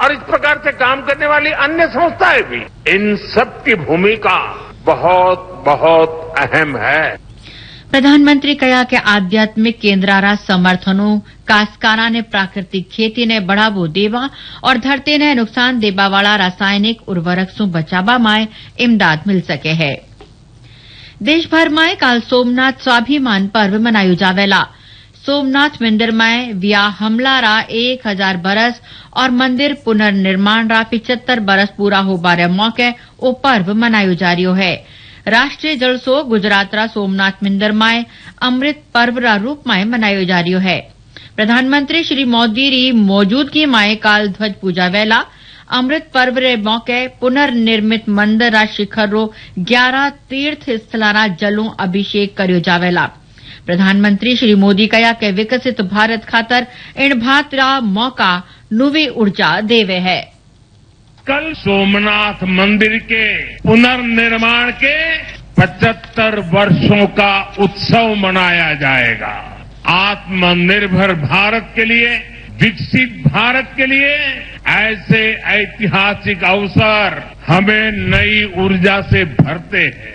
और इस प्रकार से काम करने वाली अन्य संस्थाएं भी, इन सब की भूमिका बहुत बहुत अहम है। પ્રધાનમંત્રી કહ્યા કે આધ્યાત્મિક કેન્દ્રારા સમર્થનો કાસકારાને પ્રાકૃતિક ખેતીને બઢાવો દેવા और ધરતીને નુકસાન દેવાવાળા રાસાયણિક ઉર્વરકસું બચાવવામાં ઇમદાદ મિલ શકે है। દેશભરમાં કાલ સોમનાથ સ્વાભિમાન પર્વ મનાયું જાવેલા। सोमनाथ मंदिर में विया हमलारा 1000 बरस और मंदिर पुनर्निर्माण रा 75 बरस पूरा होबारे मौके ओ पर्व मनायो जा रह्यो है। राष्ट्रीय जलसो गुजरात रा सोमनाथ मंदिर में अमृत पर्व रा रूप में मनायो जा रह्यो है। प्रधानमंत्री श्री मोदी री मौजूदगी में काल ध्वज पूजा वेला अमृत पर्व रे मौके पुनर्निर्मित मंदिर रा शिखर रो 11 तीर्थ स्थलारा जलों अभिषेक कर्यो जावेला। प्रधानमंत्री श्री मोदी कहा कि विकसित भारत खातर इन भात रा मौका नवी ऊर्जा देवे है। कल सोमनाथ मंदिर के पुनर्निर्माण के 75 वर्षों का उत्सव मनाया जाएगा। आत्मनिर्भर भारत के लिए, विकसित भारत के लिए ऐसे ऐतिहासिक अवसर हमें नई ऊर्जा से भरते हैं।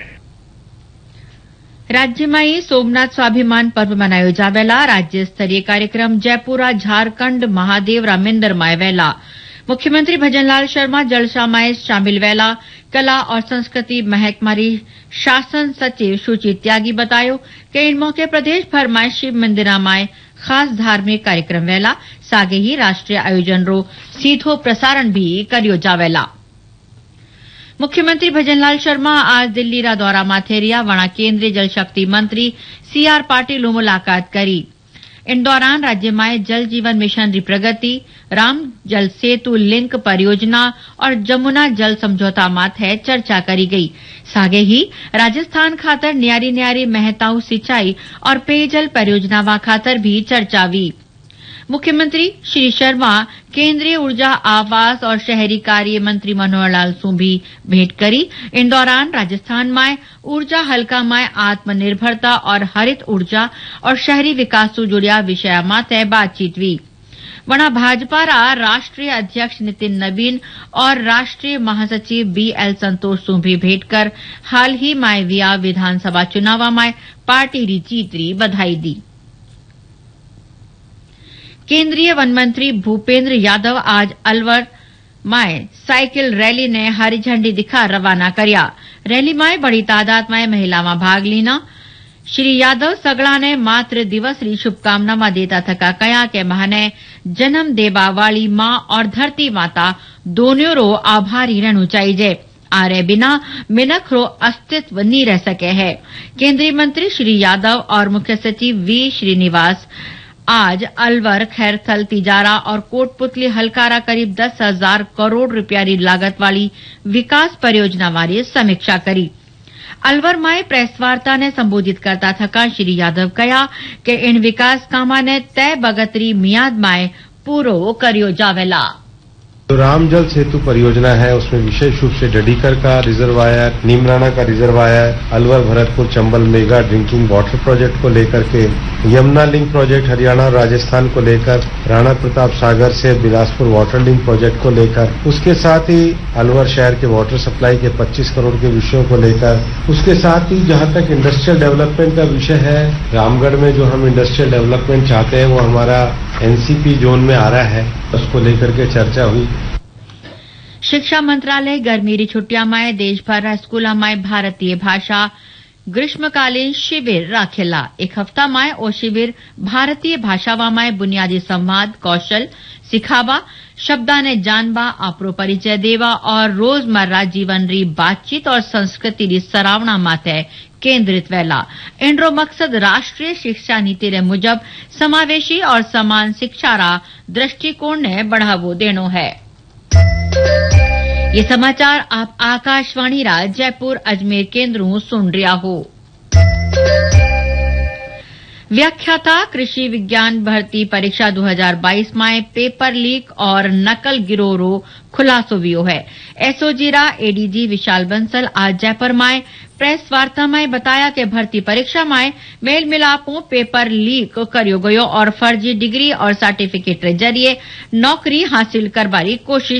राज्य में सोमनाथ स्वाभिमान पर्व मनायो जावेला। राज्य स्तरीय कार्यक्रम जयपुरा झारखंड महादेव रा मंदिर में वेला। मुख्यमंत्री भजनलाल शर्मा जलसा में शामिल वेला। कला और संस्कृति महकमारी शासन सचिव सुचि त्यागी बतायो कि इन मौके प्रदेश भर में शिव मंदिर में खास धार्मिक कार्यक्रम वेला। सागे ही राष्ट्रीय आयोजन रो सीधो प्रसारण भी कर्यो जावेला। मुख्यमंत्री भजनलाल शर्मा आज दिल्ली रा दौरा माथे रिया। वणा केंद्रीय जल शक्ति मंत्री सीआर पाटिल मुलाकात करी। इन दौरान राज्य में जल जीवन मिशन री प्रगति, राम जल सेतु लिंक परियोजना और जमुना जल समझौता माथे चर्चा करी गई। सागे ही राजस्थान खातर न्यारी न्यारी मेहताऊ सिंचाई और पेयजल परियोजना खातर भी चर्चा हुई। मुख्यमंत्री श्री शर्मा केंद्रीय ऊर्जा, आवास और शहरी कार्य मंत्री मनोहर लाल से भी भेंट करी। इन दौरान राजस्थान में ऊर्जा हल्का में आत्मनिर्भरता और हरित ऊर्जा और शहरी विकास से जुड़िया विषय माथे बातचीत हुई। वणा भाजपा रा राष्ट्रीय अध्यक्ष नितिन नवीन और राष्ट्रीय महासचिव बीएल संतोष से भी भेंट कर हाल ही में विया विधानसभा चुनाव में पार्टी री जीत री बधाई दी। केंद्रीय वन मंत्री भूपेंद्र यादव आज अलवर में साइकिल रैली ने हरी झंडी दिखा रवाना कर्या। रैली में बड़ी तादाद में महिलावां भाग लीना। श्री यादव सगड़ा ने मातृ दिवस री शुभकामना देता थका कया के महने जन्म देवा वाली मां और धरती माता दोनों रो आभारी रहनु चाहिए। आरे बिना मिनख रो अस्तित्व नहीं रह सके है। केंद्रीय मंत्री श्री यादव और मुख्य सचिव वी श्रीनिवास आज अलवर, खैरथल, तिजारा और कोटपुतली हलकारा करीब 10,000 करोड़ रुपया की लागत वाली विकास परियोजना वाली समीक्षा करी। अलवर में प्रेस वार्ता ने संबोधित करता थका श्री यादव कहा कि इन विकास कामा ने तय बगतरी मियाद में पूरो कर्यो जावेला। जो राम जल सेतु परियोजना है उसमें विशेष रूप से डडीकर का रिजर्वायर, नीमराना का reservoir, Alwar Bharatpur Chambal mega drinking water project को लेकर के, यमुना लिंक प्रोजेक्ट हरियाणा और राजस्थान को लेकर, राणा प्रताप सागर से बिलासपुर वाटर लिंक प्रोजेक्ट को लेकर, उसके साथ ही अलवर शहर के वाटर सप्लाई के 25 करोड़ के विषयों को लेकर, उसके साथ ही जहां तक इंडस्ट्रियल डेवलपमेंट का विषय है, रामगढ़ में जो हम इंडस्ट्रियल डेवलपमेंट चाहते हैं वो हमारा एनसीपी जोन में आ रहा है, उसको लेकर के चर्चा हुई। शिक्षा मंत्रालय गर्मी री छुट्टियां में देश भर स्कूलों में भारतीय भाषा ग्रीष्मकालीन शिविर राखेला। एक हफ्ता में ओ शिविर भारतीय भाषावा में बुनियादी संवाद कौशल सिखावा, शब्दा ने जानवा, आपरो परिचय देवा और रोजमर्रा जीवन री बातचीत और संस्कृति री सरावना माथे केंद्रित वेला। इनरो मकसद राष्ट्रीय शिक्षा नीति रे मुजब समावेशी और समान शिक्षा रा दृष्टिकोण ने बढ़ावो देनो है। ये समाचार आप आकाशवाणी रा जयपुर अजमेर केंद्रों सुन रिया हो। व्याख्याता कृषि विज्ञान भर्ती परीक्षा 2022 में पेपर लीक और नकल गिरोह रो खुलासो वियो है। एसओजी रा एडीजी विशाल बंसल आज जयपुर में प्रेस वार्ता में बताया कि भर्ती परीक्षा में मेल मिलापों पेपर लीक कर्यो गयो और फर्जी डिग्री और सर्टिफिकेट के जरिए नौकरी हासिल करवारी कोशिश